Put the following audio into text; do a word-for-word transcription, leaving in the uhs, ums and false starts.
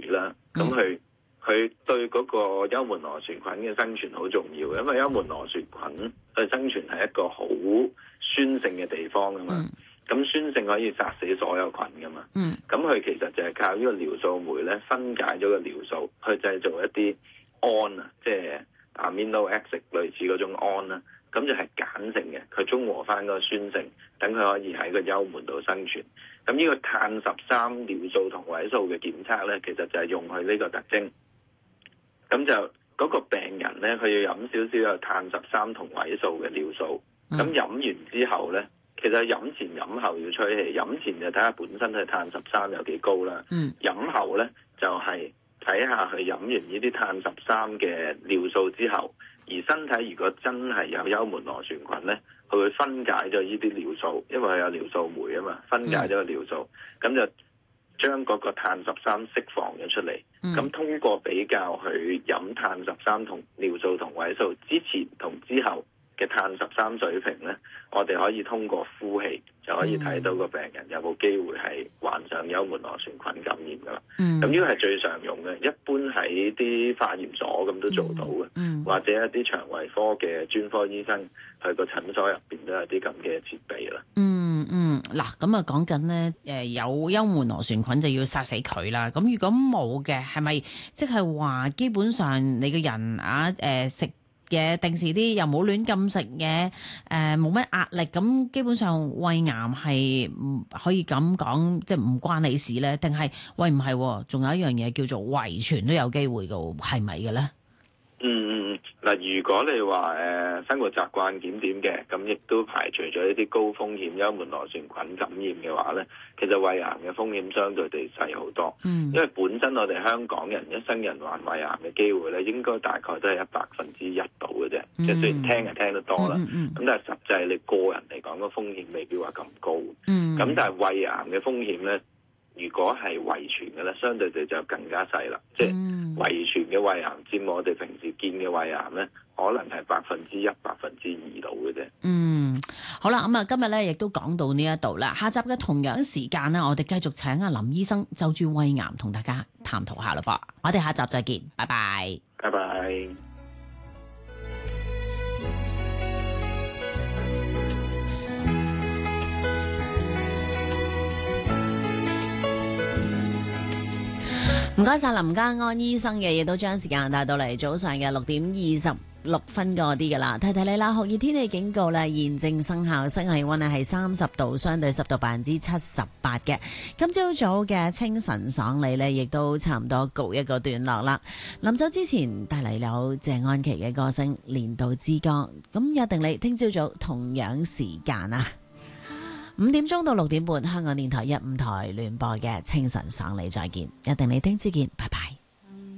啦，咁佢佢對嗰個幽門螺旋菌嘅生存好重要，因為幽門螺旋菌佢生存係一個好酸性嘅地方噶嘛，咁、嗯、酸性可以殺死所有菌噶嘛，咁佢、嗯、其實就係靠呢個尿素酶咧分解咗個尿素，去製造一啲胺啊，即係 amino acid 類似嗰種胺啦，咁就係鹼性嘅，佢中和翻嗰個酸性，等佢可以喺個幽門度生存。咁呢個碳十三尿素同位素嘅檢測咧，其實就係用佢呢個特徵。咁就嗰、那個病人咧，佢要飲少少有碳十三同位素嘅尿素。咁飲、嗯、完之後咧，其實飲前飲後要吹氣。飲前就睇下本身佢碳十三有幾高啦。嗯。飲後咧就係、是、睇下佢飲完呢啲碳十三嘅尿素之後，而身體如果真係有幽門螺旋菌咧，佢會分解咗呢啲尿素，因為佢有尿素酶啊嘛，分解咗個尿素，咁、嗯、就將嗰個碳十三釋放咗出嚟。咁、嗯、通過比較去飲碳十三同尿素同位素之前同之後嘅碳十三水平咧，我哋可以通過呼氣就可以睇到個病人有冇機會係患上幽門螺旋菌感染噶啦。咁呢個係最常用嘅，一般喺啲化驗所咁都做到嘅，嗯嗯、或者一啲腸胃科嘅專科醫生去個診所入邊都有啲咁嘅設備啦。嗯嗯，嗱咁啊講緊咧，誒有幽門螺旋菌就要殺死佢啦。咁如果冇嘅，係咪即係話基本上你個人啊誒食嘅定時啲又冇亂咁食嘢，誒冇乜壓力，咁基本上胃癌係唔可以咁講，即係唔關你事咧？定係喂唔係？仲有一樣嘢叫做遺傳都有機會嘅，係咪嘅咧？ 嗯嗯，嗱，如果你話誒、呃、生活習慣檢點嘅，咁亦都排除咗一啲高風險幽門螺旋菌感染嘅話咧，其實胃癌嘅風險相對地細好多。嗯，因為本身我哋香港人一生人患胃癌嘅機會咧，應該大概都係一百分之一度嘅啫。即係、嗯、雖然聽係聽得多啦，咁、嗯嗯嗯、但係實際你個人嚟講個風險未必話咁高。嗯，咁但係胃癌嘅風險咧，如果係遺傳嘅咧，相對地就更加細啦。即係遺傳嘅胃癌佔我哋平時見嘅胃癌咧，可能係百分之一、百分之二度嘅啫。嗯， 好啦，咁啊，今日咧亦都講到呢一度啦。下集嘅同樣時間呢，我哋繼續請阿林醫生就住胃癌同大家探討下啦噃。我哋下集再見，拜拜， 拜拜。 唔該晒林嘉安醫生嘅，亦都將時間帶到嚟早上嘅六點二十六分嗰啲噶啦。提提你啦，酷熱天氣警告咧現正生效，室外氣溫咧係三十度，相對濕度百分之七十八嘅。今朝早嘅清晨爽利呢，亦都差唔多告一個段落啦。臨走之前帶嚟有謝安琪嘅歌聲《年度之歌》，咁約定你聽朝早同樣時間啊，五點鐘到六點半，香港電台一五台聯播嘅清晨爽利，再見，約定你聽朝見，拜拜。